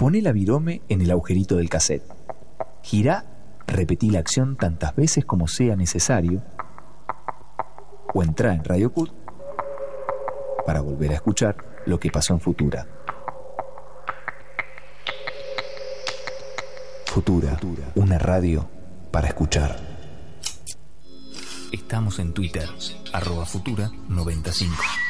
Poné la virome en el agujerito del cassette. Girá, repetí la acción tantas veces como sea necesario. O entrá en Radio Cut para volver a escuchar lo que pasó en Futura. Futura, una radio para escuchar. Estamos en Twitter, @Futura95.